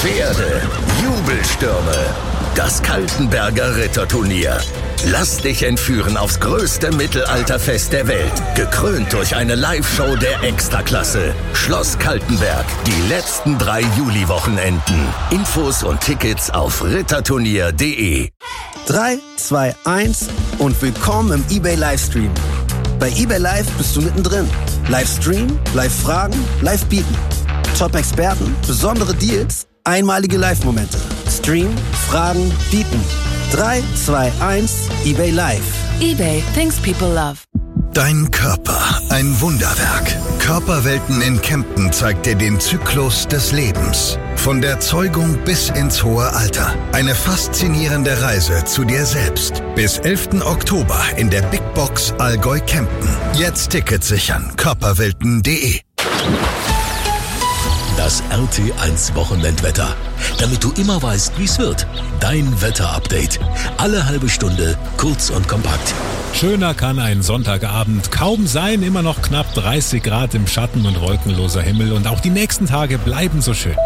Pferde, Jubelstürme, das Kaltenberger Ritterturnier. Lass dich entführen aufs größte Mittelalterfest der Welt. Gekrönt durch eine Live-Show der Extraklasse. Schloss Kaltenberg, die letzten 3 Juli-Wochenenden. Infos und Tickets auf ritterturnier.de. 3, 2, 1 und willkommen im eBay Livestream. Bei eBay Live bist du mittendrin. Livestream, Live-Fragen, Live-Bieten. Top-Experten, besondere Deals, einmalige Live-Momente. Stream, Fragen, Bieten. 3, 2, 1, eBay Live. eBay, things people love. Dein Körper, ein Wunderwerk. Körperwelten in Kempten zeigt dir den Zyklus des Lebens. Von der Zeugung bis ins hohe Alter. Eine faszinierende Reise zu dir selbst. Bis 11. Oktober in der Big Box Allgäu Kempten. Jetzt Tickets sichern. Körperwelten.de. Das RT1 Wochenendwetter. Damit du immer weißt, wie es wird. Dein Wetterupdate. Alle halbe Stunde, kurz und kompakt. Schöner kann ein Sonntagabend kaum sein. Immer noch knapp 30 Grad im Schatten und wolkenloser Himmel. Und auch die nächsten Tage bleiben so schön.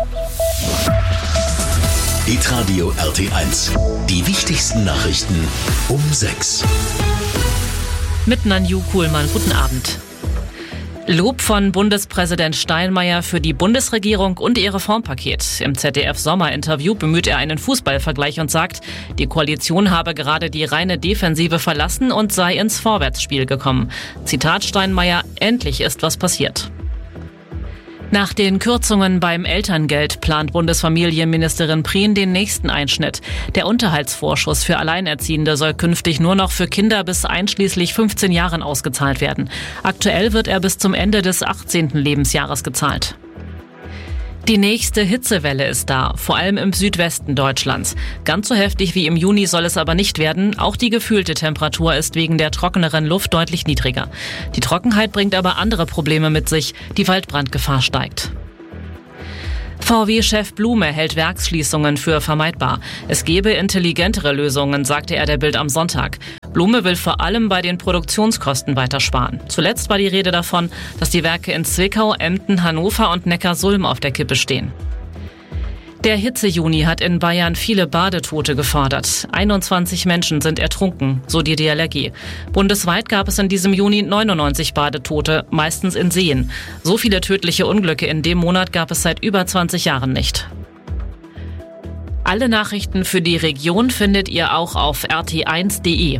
Hitradio RT1. Die wichtigsten Nachrichten um 6. Mit Nanju Kuhlmann. Guten Abend. Lob von Bundespräsident Steinmeier für die Bundesregierung und ihr Reformpaket. Im ZDF-Sommerinterview bemüht er einen Fußballvergleich und sagt, die Koalition habe gerade die reine Defensive verlassen und sei ins Vorwärtsspiel gekommen. Zitat Steinmeier: Endlich ist was passiert. Nach den Kürzungen beim Elterngeld plant Bundesfamilienministerin Prien den nächsten Einschnitt. Der Unterhaltsvorschuss für Alleinerziehende soll künftig nur noch für Kinder bis einschließlich 15 Jahren ausgezahlt werden. Aktuell wird er bis zum Ende des 18. Lebensjahres gezahlt. Die nächste Hitzewelle ist da, vor allem im Südwesten Deutschlands. Ganz so heftig wie im Juni soll es aber nicht werden. Auch die gefühlte Temperatur ist wegen der trockeneren Luft deutlich niedriger. Die Trockenheit bringt aber andere Probleme mit sich. Die Waldbrandgefahr steigt. VW-Chef Blume hält Werksschließungen für vermeidbar. Es gebe intelligentere Lösungen, sagte er der Bild am Sonntag. Blume will vor allem bei den Produktionskosten weiter sparen. Zuletzt war die Rede davon, dass die Werke in Zwickau, Emden, Hannover und Neckarsulm auf der Kippe stehen. Der Hitze-Juni hat in Bayern viele Badetote gefordert. 21 Menschen sind ertrunken, so die DLRG. Bundesweit gab es in diesem Juni 99 Badetote, meistens in Seen. So viele tödliche Unglücke in dem Monat gab es seit über 20 Jahren nicht. Alle Nachrichten für die Region findet ihr auch auf rt1.de.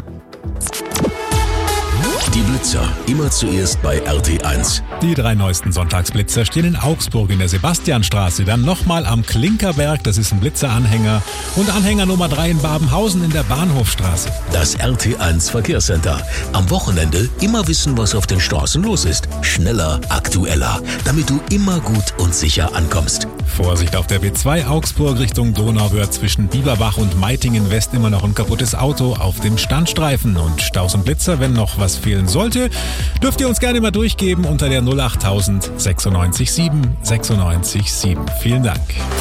Die Blitzer, immer zuerst bei RT1. Die 3 neuesten Sonntagsblitzer stehen in Augsburg in der Sebastianstraße, dann nochmal am Klinkerberg, das ist ein Blitzeranhänger, und Anhänger Nummer 3 in Babenhausen in der Bahnhofstraße. Das RT1 Verkehrscenter. Am Wochenende immer wissen, was auf den Straßen los ist. Schneller, aktueller, damit du immer gut und sicher ankommst. Vorsicht auf der B2 Augsburg Richtung Donauwörth zwischen Bieberbach und Meitingen West immer noch ein kaputtes Auto auf dem Standstreifen. Und Staus und Blitzer, wenn noch was fehlen sollte, dürft ihr uns gerne mal durchgeben unter der 08000 96 7 96 7. Vielen Dank.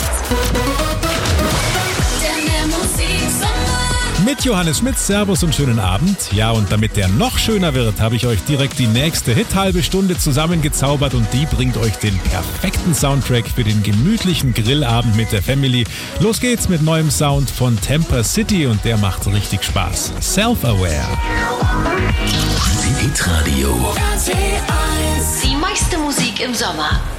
Mit Johannes Schmitz, Servus und schönen Abend. Ja, und damit der noch schöner wird, habe ich euch direkt die nächste Hit-halbe Stunde zusammengezaubert und die bringt euch den perfekten Soundtrack für den gemütlichen Grillabend mit der Family. Los geht's mit neuem Sound von Temper City und der macht richtig Spaß. Self-Aware. Hitradio. Die meiste Musik im Sommer.